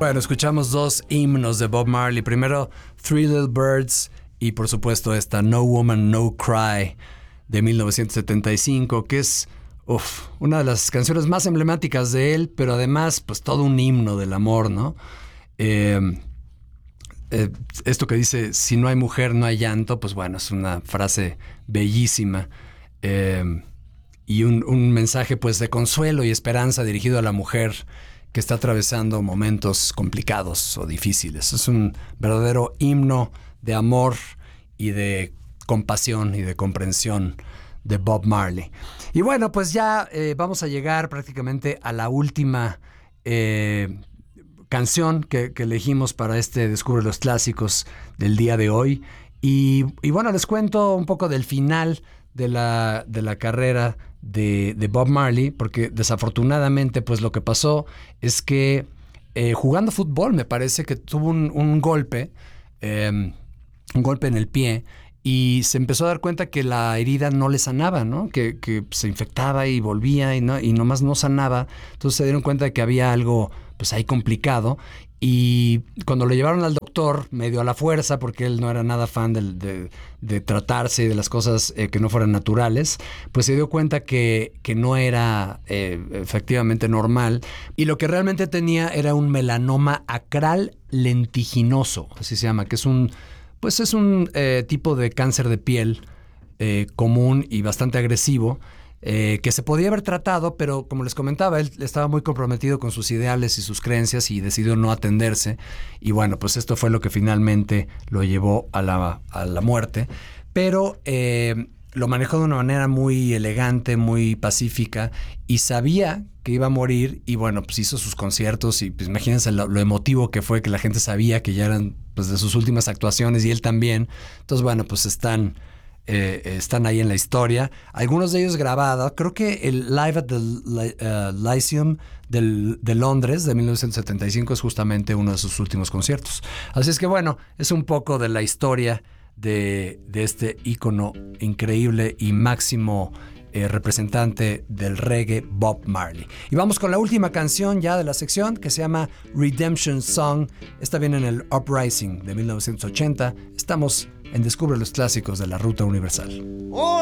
Bueno, escuchamos dos himnos de Bob Marley. Primero, Three Little Birds y por supuesto esta No Woman, No Cry de 1975, que es una de las canciones más emblemáticas de él, pero además pues todo un himno del amor, ¿no? Esto que dice, si no hay mujer, no hay llanto, pues bueno, es una frase bellísima. Y un mensaje pues de consuelo y esperanza dirigido a la mujer que está atravesando momentos complicados o difíciles. Es un verdadero himno de amor y de compasión y de comprensión de Bob Marley. Y bueno, pues ya vamos a llegar prácticamente a la última canción que elegimos para este Descubre los Clásicos del día de hoy. Y bueno, les cuento un poco del final de la carrera de Bob Marley, porque desafortunadamente pues lo que pasó es que jugando fútbol me parece que tuvo un golpe en el pie y se empezó a dar cuenta que la herida no le sanaba, ¿no? Que se infectaba y volvía y nomás no sanaba. Entonces se dieron cuenta de que había algo pues ahí complicado. Y cuando lo llevaron al doctor, medio a la fuerza, porque él no era nada fan de tratarse y de las cosas que no fueran naturales, pues se dio cuenta que no era efectivamente normal. Y lo que realmente tenía era un melanoma acral lentiginoso, así se llama, que es un tipo de cáncer de piel común y bastante agresivo, que se podía haber tratado, pero como les comentaba, él estaba muy comprometido con sus ideales y sus creencias y decidió no atenderse. Y bueno, pues esto fue lo que finalmente lo llevó a la muerte. Pero lo manejó de una manera muy elegante, muy pacífica, y sabía que iba a morir. Y bueno, pues hizo sus conciertos y pues imagínense lo emotivo que fue, que la gente sabía que ya eran pues de sus últimas actuaciones y él también. Entonces bueno, pues están ahí en la historia. Algunos de ellos grabados. Creo que el Live at the Lyceum de Londres de 1975 es justamente uno de sus últimos conciertos. Así es que bueno, es un poco de la historia de este ícono increíble y máximo representante del reggae, Bob Marley. Y vamos con la última canción ya de la sección, que se llama Redemption Song. Esta viene en el Uprising de 1980. Estamos en Descubre los Clásicos de la Ruta Universal. Oh,